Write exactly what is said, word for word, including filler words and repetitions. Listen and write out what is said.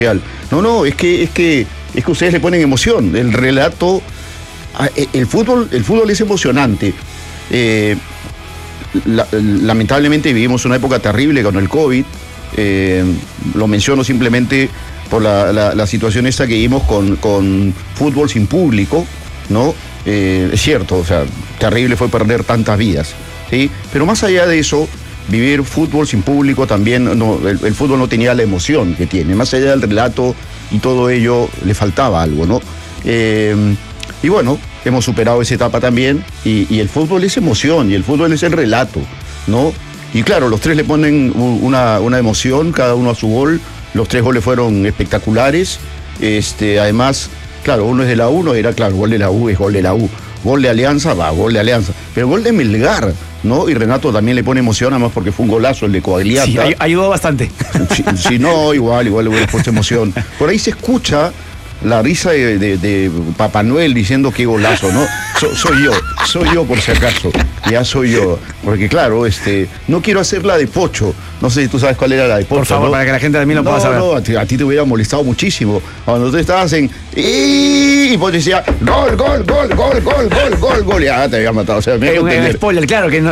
No, no, es que, es que, es que ustedes le ponen emoción. El relato, el fútbol, el fútbol es emocionante. Eh, la, lamentablemente vivimos una época terrible con el COVID. Eh, lo menciono simplemente por la, la, la situación esta que vivimos con, con fútbol sin público, ¿no? Eh, es cierto, o sea, terrible fue perder tantas vidas, ¿sí? Pero más allá de eso, vivir fútbol sin público también, no, el, el fútbol no tenía la emoción que tiene. Más allá del relato y todo ello, le faltaba algo, ¿no? Eh, y bueno, hemos superado esa etapa también, y, y el fútbol es emoción, y el fútbol es el relato, ¿no? Y claro, los tres le ponen una, una emoción, cada uno a su gol. Los tres goles fueron espectaculares. Este, además, claro, uno es de la U, no era, claro, gol de la U es gol de la U. Gol de Alianza, va, gol de Alianza. Pero gol de Melgar, ¿no? Y Renato también le pone emoción, además porque fue un golazo el de Coagliata. Sí, ay- ayudó bastante. Si, si no, igual, igual le hubiera puesto emoción. Por ahí se escucha la risa de, de, de Papá Noel diciendo qué golazo, ¿no? So, soy yo, soy yo por si acaso, ya soy yo. Porque claro, este, no quiero hacer la de Pocho. No sé si tú sabes cuál era la de Pocho. Por favor, ¿no? para que la gente también lo no, pueda saber. No, a ti, a ti te hubiera molestado muchísimo. Cuando tú estabas en... Y vos decías, gol, gol, gol, gol, gol, gol, gol, gol. Ya te había matado. O sea, me Es hago un, un entender. spoiler, claro, que no,